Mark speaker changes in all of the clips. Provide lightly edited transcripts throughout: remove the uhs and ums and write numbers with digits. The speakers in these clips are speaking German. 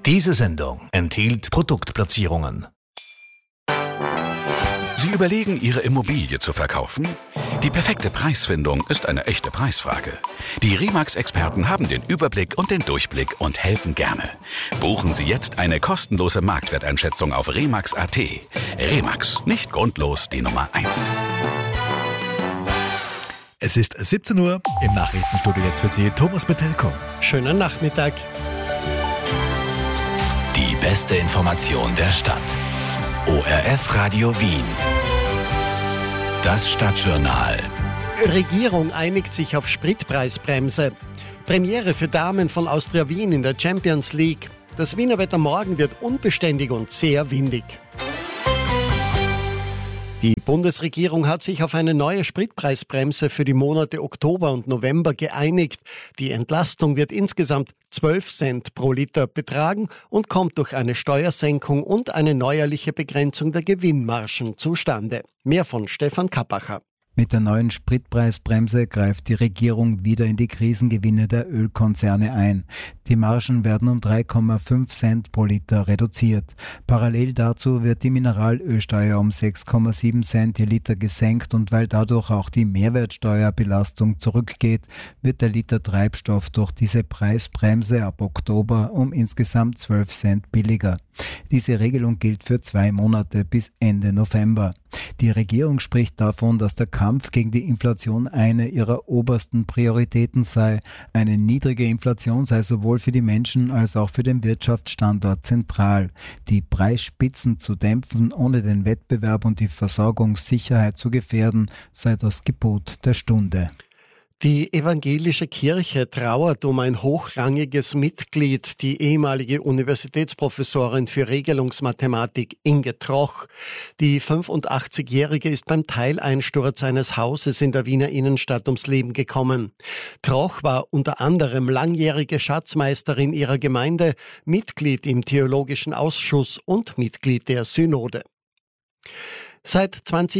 Speaker 1: Diese Sendung enthielt Produktplatzierungen.
Speaker 2: Sie überlegen, Ihre Immobilie zu verkaufen? Die perfekte Preisfindung ist eine echte Preisfrage. Die RE/MAX-Experten haben den Überblick und den Durchblick und helfen gerne. Buchen Sie jetzt eine kostenlose Marktwerteinschätzung auf remax.at. RE/MAX, nicht grundlos die Nummer 1.
Speaker 1: Es ist 17 Uhr, im Nachrichtenstudio jetzt für Sie Thomas Metelko.
Speaker 3: Schönen Nachmittag.
Speaker 1: Die beste Information der Stadt. ORF Radio Wien. Das Stadtjournal.
Speaker 3: Regierung einigt sich auf Spritpreisbremse. Premiere für Damen von Austria Wien in der Champions League. Das Wiener Wetter morgen wird unbeständig und sehr windig. Die Bundesregierung hat sich auf eine neue Spritpreisbremse für die Monate Oktober und November geeinigt. Die Entlastung wird insgesamt 12 Cent pro Liter betragen und kommt durch eine Steuersenkung und eine neuerliche Begrenzung der Gewinnmargen zustande. Mehr von Stefan Kappacher.
Speaker 4: Mit der neuen Spritpreisbremse greift die Regierung wieder in die Krisengewinne der Ölkonzerne ein. Die Margen werden um 3,5 Cent pro Liter reduziert. Parallel dazu wird die Mineralölsteuer um 6,7 Cent je Liter gesenkt und weil dadurch auch die Mehrwertsteuerbelastung zurückgeht, wird der Liter Treibstoff durch diese Preisbremse ab Oktober um insgesamt 12 Cent billiger. Diese Regelung gilt für 2 Monate bis Ende November. Die Regierung spricht davon, dass der Kampf gegen die Inflation eine ihrer obersten Prioritäten sei. Eine niedrige Inflation sei sowohl für die Menschen als auch für den Wirtschaftsstandort zentral. Die Preisspitzen zu dämpfen, ohne den Wettbewerb und die Versorgungssicherheit zu gefährden, sei das Gebot der Stunde.
Speaker 3: Die evangelische Kirche trauert um ein hochrangiges Mitglied, die ehemalige Universitätsprofessorin für Regelungsmathematik Inge Troch. Die 85-Jährige ist beim Teileinsturz eines Hauses in der Wiener Innenstadt ums Leben gekommen. Troch war unter anderem langjährige Schatzmeisterin ihrer Gemeinde, Mitglied im Theologischen Ausschuss und Mitglied der Synode. Seit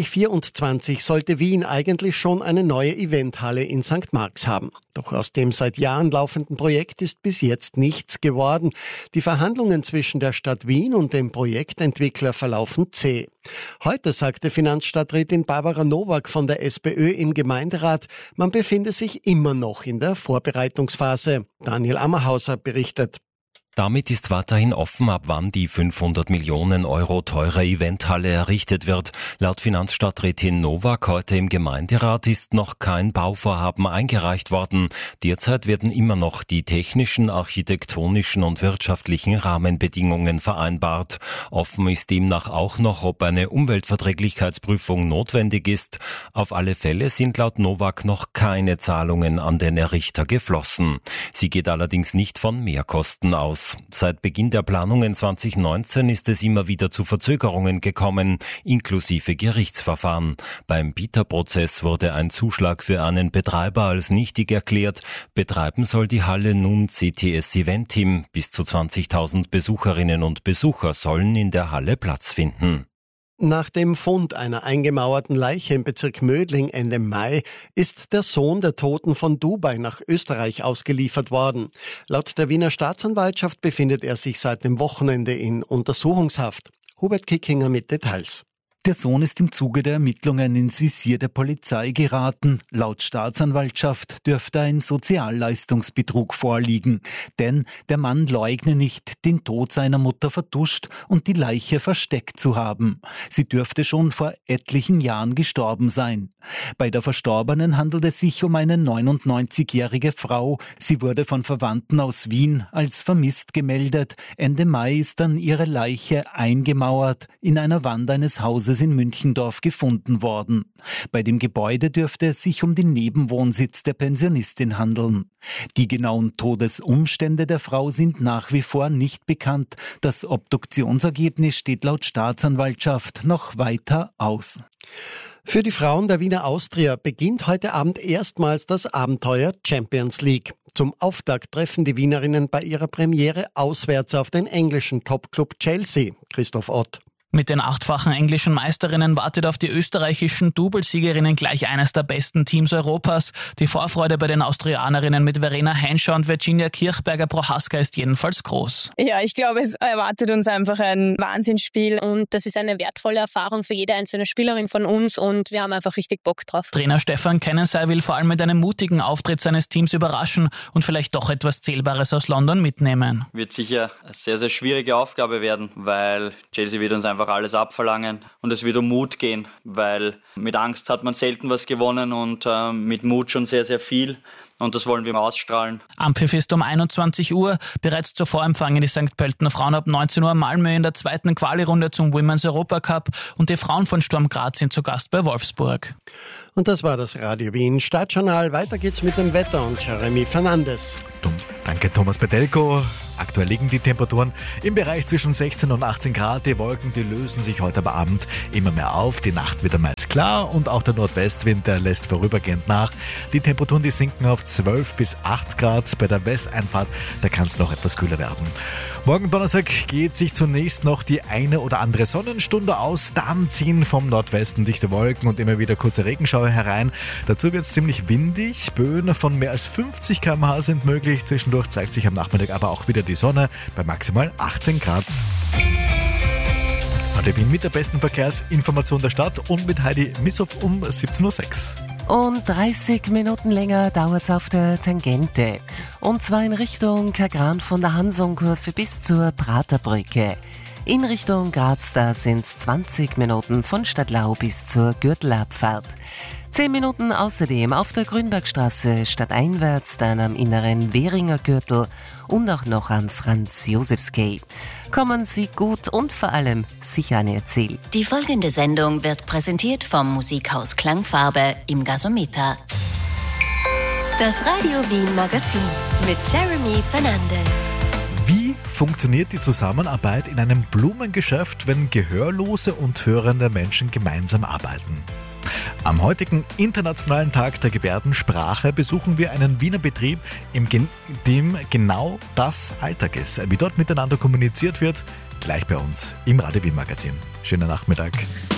Speaker 3: 2024 sollte Wien eigentlich schon eine neue Eventhalle in St. Marx haben. Doch aus dem seit Jahren laufenden Projekt ist bis jetzt nichts geworden. Die Verhandlungen zwischen der Stadt Wien und dem Projektentwickler verlaufen zäh. Heute sagte Finanzstadträtin Barbara Nowak von der SPÖ im Gemeinderat, man befinde sich immer noch in der Vorbereitungsphase. Daniel Ammerhauser berichtet.
Speaker 5: Damit ist weiterhin offen, ab wann die 500 Millionen Euro teure Eventhalle errichtet wird. Laut Finanzstadträtin Nowak heute im Gemeinderat ist noch kein Bauvorhaben eingereicht worden. Derzeit werden immer noch die technischen, architektonischen und wirtschaftlichen Rahmenbedingungen vereinbart. Offen ist demnach auch noch, ob eine Umweltverträglichkeitsprüfung notwendig ist. Auf alle Fälle sind laut Nowak noch keine Zahlungen an den Errichter geflossen. Sie geht allerdings nicht von Mehrkosten aus. Seit Beginn der Planungen 2019 ist es immer wieder zu Verzögerungen gekommen, inklusive Gerichtsverfahren. Beim Bieterprozess wurde ein Zuschlag für einen Betreiber als nichtig erklärt. Betreiben soll die Halle nun CTS Event Team. Bis zu 20.000 Besucherinnen und Besucher sollen in der Halle Platz finden.
Speaker 3: Nach dem Fund einer eingemauerten Leiche im Bezirk Mödling Ende Mai ist der Sohn der Toten von Dubai nach Österreich ausgeliefert worden. Laut der Wiener Staatsanwaltschaft befindet er sich seit dem Wochenende in Untersuchungshaft. Hubert Kickinger mit Details.
Speaker 6: Der Sohn ist im Zuge der Ermittlungen ins Visier der Polizei geraten. Laut Staatsanwaltschaft dürfte ein Sozialleistungsbetrug vorliegen. Denn der Mann leugne nicht, den Tod seiner Mutter vertuscht und die Leiche versteckt zu haben. Sie dürfte schon vor etlichen Jahren gestorben sein. Bei der Verstorbenen handelt es sich um eine 99-jährige Frau. Sie wurde von Verwandten aus Wien als vermisst gemeldet. Ende Mai ist dann ihre Leiche eingemauert in einer Wand eines Hauses in Münchendorf gefunden worden. Bei dem Gebäude dürfte es sich um den Nebenwohnsitz der Pensionistin handeln. Die genauen Todesumstände der Frau sind nach wie vor nicht bekannt. Das Obduktionsergebnis steht laut Staatsanwaltschaft noch weiter aus.
Speaker 3: Für die Frauen der Wiener Austria beginnt heute Abend erstmals das Abenteuer Champions League. Zum Auftakt treffen die Wienerinnen bei ihrer Premiere auswärts auf den englischen Topclub Chelsea. Christoph Ott.
Speaker 7: Mit den 8-fachen englischen Meisterinnen wartet auf die österreichischen Doublesiegerinnen gleich eines der besten Teams Europas. Die Vorfreude bei den Austrianerinnen mit Verena Henscher und Virginia Kirchberger-Prohaska ist jedenfalls groß.
Speaker 8: Ja, ich glaube, es erwartet uns einfach ein Wahnsinnsspiel.
Speaker 9: Und das ist eine wertvolle Erfahrung für jede einzelne Spielerin von uns und wir haben einfach richtig Bock drauf.
Speaker 7: Trainer Stefan Kennensey will vor allem mit einem mutigen Auftritt seines Teams überraschen und vielleicht doch etwas Zählbares aus London mitnehmen.
Speaker 10: Wird sicher eine sehr, sehr schwierige Aufgabe werden, weil Chelsea wird uns einfach alles abverlangen und es wird um Mut gehen, weil mit Angst hat man selten was gewonnen und mit Mut schon sehr, sehr viel. Und das wollen wir ausstrahlen.
Speaker 7: Ampfiff ist um 21 Uhr. Bereits zuvor empfangen die St. Pöltener Frauen ab 19 Uhr Malmö in der zweiten Quali-Runde zum Women's Europa Cup und die Frauen von Sturm Graz sind zu Gast bei Wolfsburg.
Speaker 3: Und das war das Radio Wien Stadtjournal. Weiter geht's mit dem Wetter und Jeremy Fernandes.
Speaker 11: Danke Thomas Bedelko. Aktuell liegen die Temperaturen im Bereich zwischen 16 und 18 Grad. Die Wolken, die lösen sich heute am Abend immer mehr auf. Die Nacht wird meist klar und auch der Nordwestwind, der lässt vorübergehend nach. Die Temperaturen, die sinken auf 12 bis 8 Grad. Bei der Westeinfahrt, da kann es noch etwas kühler werden. Morgen Donnerstag geht sich zunächst noch die eine oder andere Sonnenstunde aus. Dann ziehen vom Nordwesten dichte Wolken und immer wieder kurze Regenschauer herein. Dazu wird es ziemlich windig. Böen von mehr als 50 km/h sind möglich. Zwischendurch zeigt sich am Nachmittag aber auch wieder die Sonne bei maximal 18 Grad. Radio Wien mit der besten Verkehrsinformation der Stadt und mit Heidi Missow um 17.06 Uhr.
Speaker 12: Und 30 Minuten länger dauert es auf der Tangente. Und zwar in Richtung Kagran von der Hansonkurve bis zur Praterbrücke. In Richtung Graz, da sind es 20 Minuten von Stadtlau bis zur Gürtelabfahrt. 10 Minuten außerdem auf der Grünbergstraße stadteinwärts, dann am inneren Währinger Gürtel und auch noch am Franz-Josefs-Quai. Kommen Sie gut und vor allem sicher an Ihr Ziel.
Speaker 13: Die folgende Sendung wird präsentiert vom Musikhaus Klangfarbe im Gasometer. Das Radio Wien Magazin mit Jeremy Fernandes.
Speaker 11: Wie funktioniert die Zusammenarbeit in einem Blumengeschäft, wenn gehörlose und hörende Menschen gemeinsam arbeiten? Am heutigen Internationalen Tag der Gebärdensprache besuchen wir einen Wiener Betrieb, in dem genau das Alltag ist. Wie dort miteinander kommuniziert wird, gleich bei uns im Radio Wien Magazin. Schönen Nachmittag.